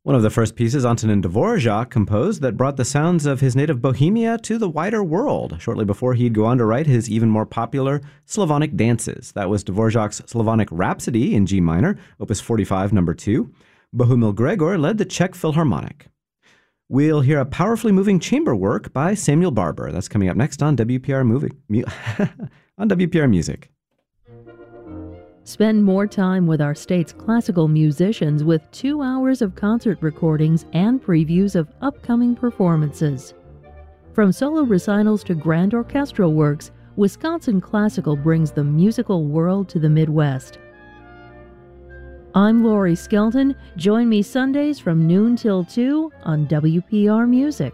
One of the first pieces Antonin Dvorak composed that brought the sounds of his native Bohemia to the wider world, shortly before he'd go on to write his even more popular Slavonic Dances. That was Dvorak's Slavonic Rhapsody in G minor, Opus 45, number 2. Bohumil Gregor led the Czech Philharmonic. We'll hear a powerfully moving chamber work by Samuel Barber. That's coming up next on WPR Music. Spend more time with our state's classical musicians with 2 hours of concert recordings and previews of upcoming performances. From solo recitals to grand orchestral works, Wisconsin Classical brings the musical world to the Midwest. I'm Lori Skelton. Join me Sundays from noon till 2 on WPR Music.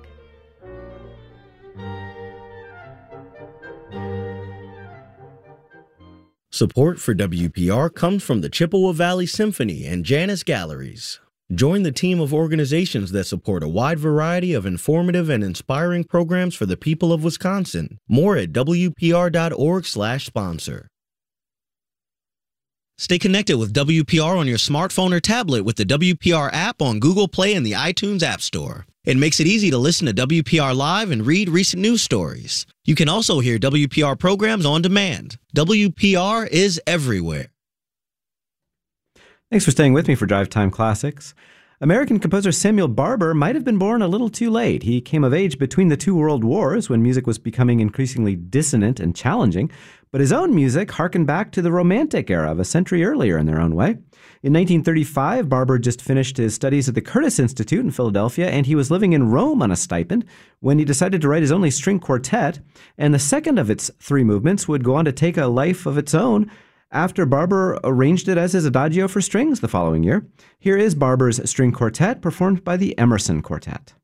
Support for WPR comes from the Chippewa Valley Symphony and Janus Galleries. Join the team of organizations that support a wide variety of informative and inspiring programs for the people of Wisconsin. More at WPR.org/sponsor. Stay connected with WPR on your smartphone or tablet with the WPR app on Google Play and the iTunes App Store. It makes it easy to listen to WPR Live and read recent news stories. You can also hear WPR programs on demand. WPR is everywhere. Thanks for staying with me for Drive Time Classics. American composer Samuel Barber might have been born a little too late. He came of age between the two world wars when music was becoming increasingly dissonant and challenging, but his own music harkened back to the Romantic era of a century earlier in their own way. In 1935, Barber just finished his studies at the Curtis Institute in Philadelphia, and he was living in Rome on a stipend when he decided to write his only string quartet, and the second of its 3 movements would go on to take a life of its own after Barber arranged it as his adagio for strings the following year. Here is Barber's string quartet performed by the Emerson Quartet.